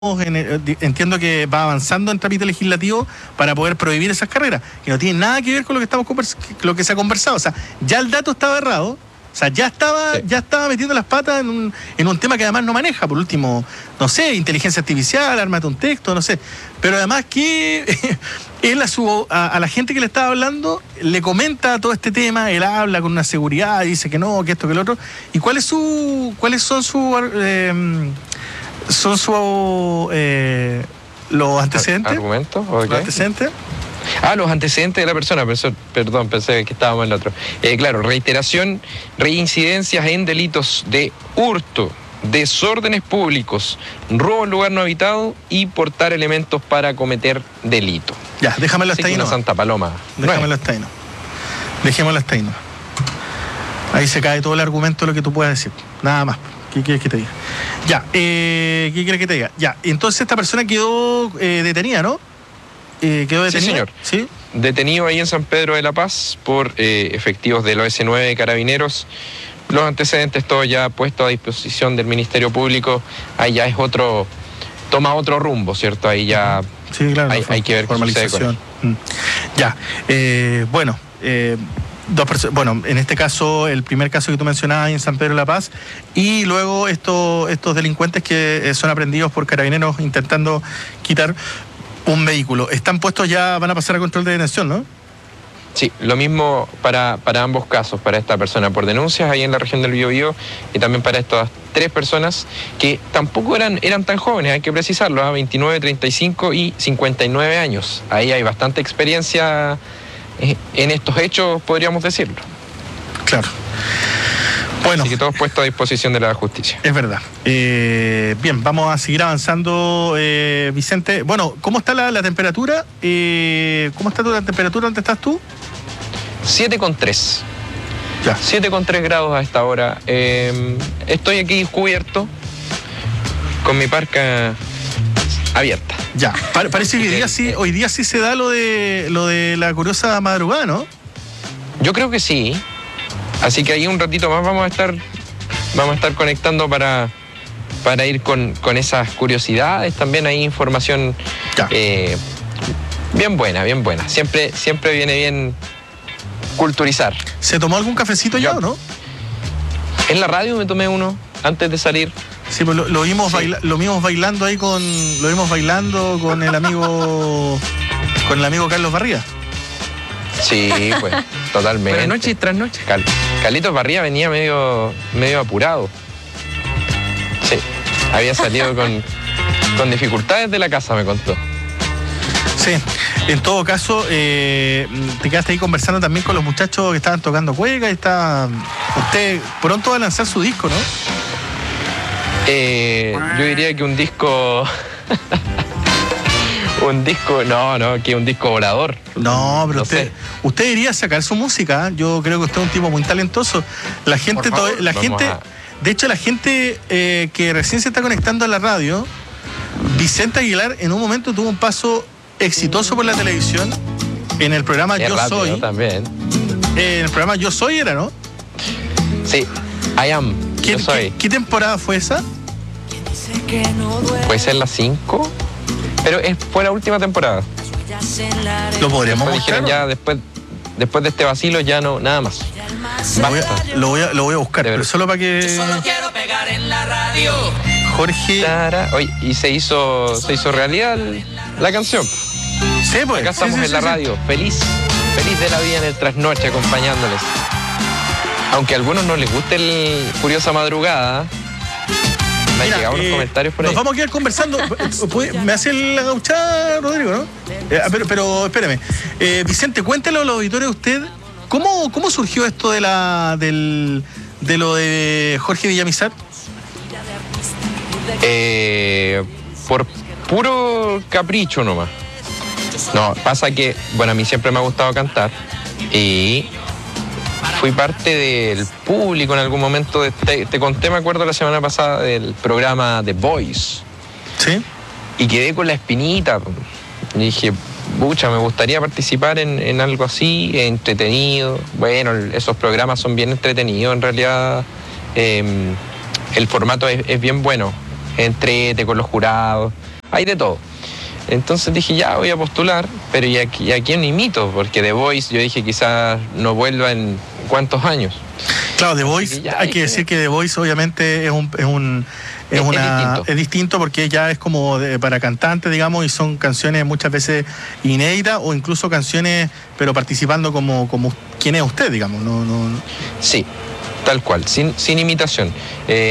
entiendo que va avanzando en trámite legislativo para poder prohibir esas carreras, que no tiene nada que ver con lo que se ha conversado. O sea, ya el dato estaba errado, o sea, ya estaba metiendo las patas en un tema que además no maneja. Por último, no sé, inteligencia artificial, ármate un texto, no sé. Pero además que él a la gente que le estaba hablando le comenta todo este tema, él habla con una seguridad, dice que no, que esto, que el otro. ¿Y cuáles son los antecedentes? ¿Argumentos? Okay. ¿Los antecedentes? Los antecedentes de la persona, perdón, pensé que estábamos en el otro. Claro, reiteración, reincidencias en delitos de hurto, desórdenes públicos, robo en lugar no habitado y portar elementos para cometer delito. Ya, déjamelo hasta ahí, una no. Santa Paloma. Déjamelo hasta ahí, no. Dejémoslo hasta ahí, no. Ahí se cae todo el argumento de lo que tú puedas decir. Nada más. ¿Qué quieres que te diga? Ya, ¿qué quieres que te diga? Ya, entonces esta persona quedó detenida, ¿no? ¿Quedó detenida? Sí, señor. ¿Sí? Detenido ahí en San Pedro de la Paz por efectivos del OS9 de Carabineros. Los antecedentes todos ya puestos a disposición del Ministerio Público. Ahí ya es toma otro rumbo, ¿cierto? Ahí ya sí, claro, hay que ver qué sucede con él. Ya, bueno, bueno, en este caso, el primer caso que tú mencionabas en San Pedro de la Paz, y luego estos delincuentes que son aprendidos por Carabineros intentando quitar un vehículo. Están puestos ya, van a pasar a control de detención, ¿no? Sí, lo mismo para ambos casos, para esta persona por denuncias ahí en la región del Biobío y también para estas tres personas que tampoco eran tan jóvenes, hay que precisarlo, 29, 35 y 59 años. Ahí hay bastante experiencia en estos hechos, podríamos decirlo. Claro. Bueno, así que todos puestos a disposición de la justicia. Es verdad. Bien, vamos a seguir avanzando, Vicente. Bueno, ¿cómo está la temperatura? ¿Cómo está la temperatura? ¿Dónde estás tú? 7,3. Ya. 7,3 grados a esta hora. Estoy aquí cubierto con mi parca abierta. Ya, parece que hoy día sí se da lo de la curiosa madrugada, ¿no? Yo creo que sí. Así que ahí un ratito más vamos a estar conectando para ir con esas curiosidades. También hay información bien buena. Siempre viene bien culturizar. ¿Se tomó algún cafecito ya o no? En la radio me tomé uno antes de salir. Sí, pues lo vimos bailando ahí con el amigo Carlos Barría. Sí, pues, totalmente. Pero noche tras noche. Carlitos Barría venía medio apurado. Sí, había salido con dificultades de la casa, me contó. Sí, en todo caso, te quedaste ahí conversando también con los muchachos que estaban tocando cueca. Usted pronto va a lanzar su disco, ¿no? Yo diría que un disco... que un disco volador. No, pero usted debería sacar su música. Yo creo que usted es un tipo muy talentoso. La gente, de hecho, la gente que recién se está conectando a la radio, Vicente Aguilar en un momento tuvo un paso exitoso por la televisión en el programa Yo Soy. También. En el programa Yo Soy era, ¿no? Sí, I Am. Yo Soy. ¿Qué temporada fue esa? Puede ser la 5. Pero fue la última temporada. Lo podríamos buscar. Dijeron ya después de este vacilo ya no, nada más. Lo voy a buscar, pero solo para que... Yo solo quiero pegar en la radio. Jorge... Oye, y se hizo realidad la canción. Sí, pues. Acá estamos en la radio, feliz de la vida en el trasnoche acompañándoles. Aunque a algunos no les guste el Curiosa Madrugada. Me han llegado unos comentarios por ahí. Nos vamos a quedar conversando. Me hace la gauchada, Rodrigo, ¿no? Pero espéreme. Vicente, cuéntelo a los auditores usted. ¿Cómo surgió esto de lo de Jorge Villamizar? Por puro capricho nomás. No, pasa que, bueno, a mí siempre me ha gustado cantar y fui parte del público en algún momento. Te conté, me acuerdo, la semana pasada del programa The Voice. Sí. Y quedé con la espinita. Y dije, pucha, me gustaría participar en algo así, entretenido. Bueno, esos programas son bien entretenidos, en realidad. El formato es bien bueno. Entrete con los jurados. hay de todo. Entonces dije, ya voy a postular, pero ¿y a quién imito? Porque The Voice, yo dije, quizás no vuelva en ¿cuántos años? Claro, The Voice, hay que decir que The Voice obviamente es distinto porque ya es como para cantantes, digamos, y son canciones muchas veces inéditas o incluso canciones, pero participando como quién es usted, digamos. Sí, tal cual, sin imitación.